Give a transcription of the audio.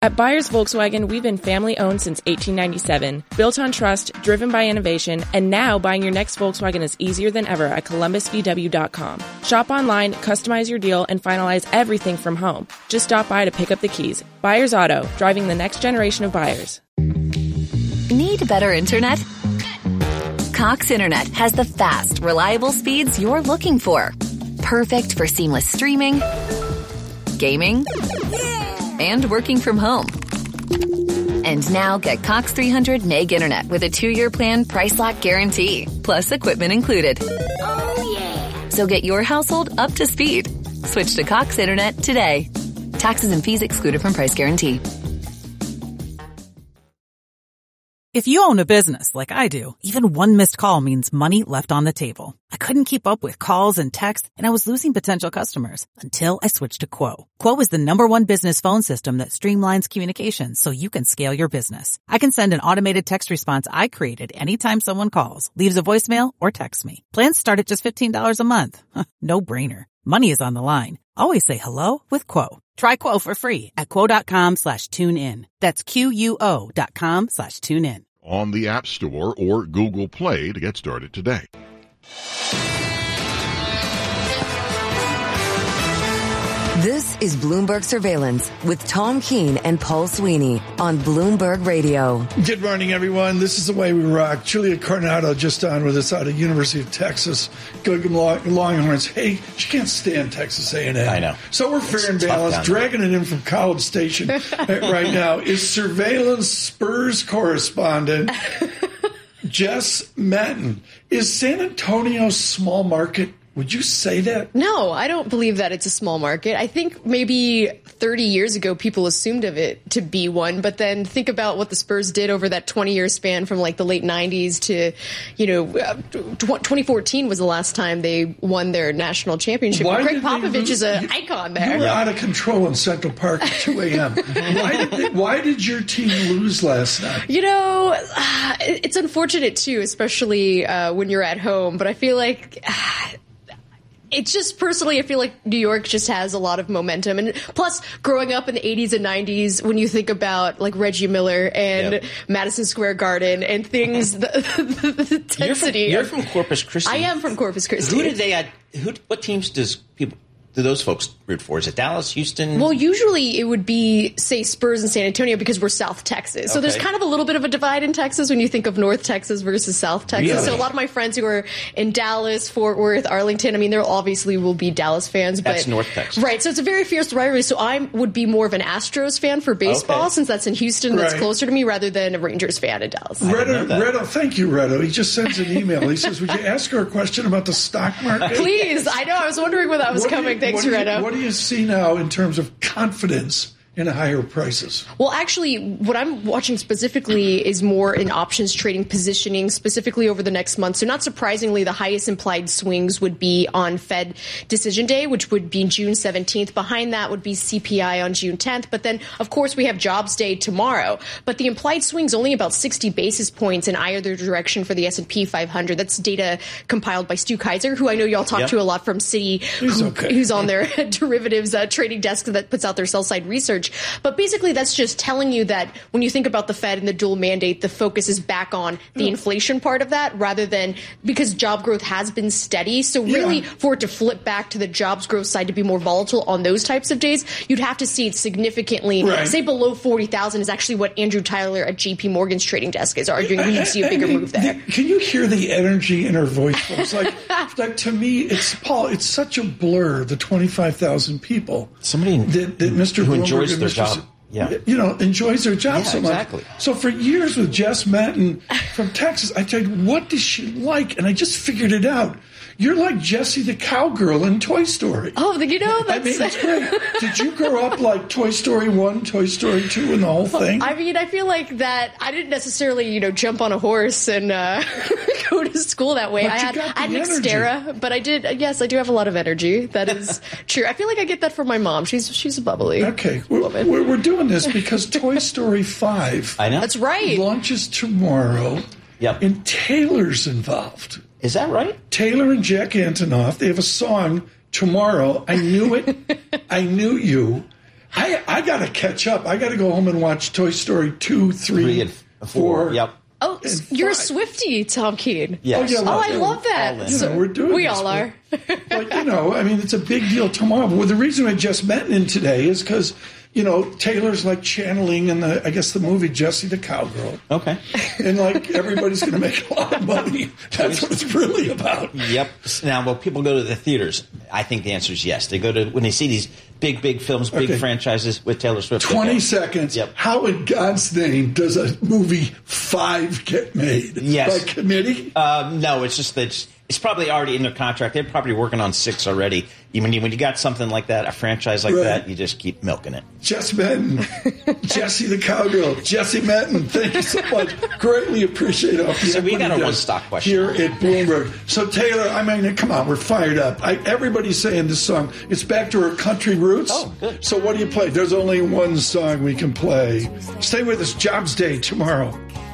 At Byers Volkswagen, we've been family-owned since 1897, built on trust, driven by innovation, and now buying your next Volkswagen is easier than ever at ColumbusVW.com. Shop online, customize your deal, and finalize everything from home. Just stop by to pick up the keys. Byers Auto, driving the next generation of buyers. Need better internet? Cox Internet has the fast, reliable speeds you're looking for. Perfect for seamless streaming, gaming, and working from home. And now get Cox 300 meg internet with a 2-year plan price lock guarantee, plus equipment included. Oh, yeah. So get your household up to speed. Switch to Cox Internet today. Taxes and fees excluded from price guarantee. If you own a business like I do, even one missed call means money left on the table. I couldn't keep up with calls and texts, and I was losing potential customers until I switched to Quo. Quo is the #1 business phone system that streamlines communications so you can scale your business. I can send an automated text response I created anytime someone calls, leaves a voicemail, or texts me. Plans start at just $15 a month. No brainer. Money is on the line. Always say hello with Quo. Try Quo for free at quo.com/tune-in. That's QUO.com/tune-in. On the App Store or Google Play to get started today. This is Bloomberg Surveillance with Tom Keene and Paul Sweeney on Bloomberg Radio. Good morning, everyone. This is The Way We Rock. Julia Coronado just on with us out of University of Texas. Go Longhorns. Hey, she can't stand Texas A&M. I know. So we're fair and balanced. Dragging it in from College Station right now is surveillance Spurs correspondent Jess Matten. Is San Antonio small market? Would you say that? No, I don't believe that it's a small market. I think maybe 30 years ago people assumed of it to be one, but then think about what the Spurs did over that 20-year span from like the late 90s to, 2014 was the last time they won their national championship. Greg Popovich is an icon there. You were out of control in Central Park at 2 a.m. Why did your team lose last night? It's unfortunate too, especially when you're at home, but I feel like... It's just personally, I feel like New York just has a lot of momentum. And plus, growing up in the 80s and 90s, when you think about like Reggie Miller and Madison Square Garden and things, the intensity. You're from Corpus Christi. I am from Corpus Christi. What teams do those folks root for? Is it Dallas, Houston? Well, usually it would be, say, Spurs and San Antonio because we're South Texas. So there's kind of a little bit of a divide in Texas when you think of North Texas versus South Texas. Really? So a lot of my friends who are in Dallas, Fort Worth, Arlington, I mean, there obviously will be Dallas fans. But that's North Texas. Right. So it's a very fierce rivalry. So I would be more of an Astros fan for baseball since that's in Houston, that's closer to me, rather than a Rangers fan in Dallas. Redo, thank you, Redo. He just sends an email. He says, would you ask her a question about the stock market? Please. I know. I was wondering when that was coming. Thanks, Redo. What do you see now in terms of confidence in higher prices? Well, actually, what I'm watching specifically is more in options trading positioning, specifically over the next month. So not surprisingly, the highest implied swings would be on Fed decision day, which would be June 17th. Behind that would be CPI on June 10th. But then, of course, we have jobs day tomorrow. But the implied swing's only about 60 basis points in either direction for the S&P 500. That's data compiled by Stu Kaiser, who I know y'all talk to a lot from Citi, who's on their derivatives trading desk that puts out their sell-side research. But basically, that's just telling you that when you think about the Fed and the dual mandate, the focus is back on the inflation part of that rather than because job growth has been steady. So really, for it to flip back to the jobs growth side to be more volatile on those types of days, you'd have to see it significantly, say below 40,000 is actually what Andrew Tyler at JP Morgan's trading desk is arguing. We need to see a bigger move there. Can you hear the energy in her voice? It's like to me, it's such a blur, the 25,000 people. Somebody that Mr. who Bloomberg enjoys their job. Enjoys their job so much. Exactly. So for years with Jess Matten from Texas, I said, what does she like? And I just figured it out. You're like Jessie the cowgirl in Toy Story. Oh, that's... I mean, it's great. Did you grow up like Toy Story 1, Toy Story 2, and the whole thing? I mean, I feel like that I didn't necessarily, jump on a horse and go to school that way. But I had Nextera, but I did, yes, I do have a lot of energy. That is true. I feel like I get that from my mom. She's a bubbly woman. We're doing this because Toy Story 5 I know. That's right. launches tomorrow, and Taylor's involved. Is that right? Taylor and Jack Antonoff, they have a song tomorrow. I knew it. I knew you. I got to catch up. I got to go home and watch Toy Story 2, 3, and 4. Yep. Oh, you're a Swiftie, Tom Keene. Yes. Oh, yeah, I love that. So we're doing we this, all are. But, I mean, it's a big deal tomorrow. Well, the reason I just met in today is because, Taylor's like channeling in the movie Jessie the Cowgirl. Okay. And like everybody's going to make a lot of money. That's what it's really about. Yep. Now, will people go to the theaters? I think the answer is yes. They go to, when they see these big films, big franchises with Taylor Swift. 20 seconds. Yep. How in God's name does a movie 5 get made? Yes. By committee? No, it's just that it's probably already in their contract. They're probably working on 6 already. When you got something like that, a franchise like that, you just keep milking it. Jess Menton, Jessie the Cowgirl, Jessie Menton, thank you so much. Greatly appreciate it. So we got our one stock question here at Bloomberg. So Taylor, I mean, come on, we're fired up. Everybody's saying this song. It's back to her country roots. Oh, good. So what do you play? There's only one song we can play. Stay with us. Jobs Day tomorrow.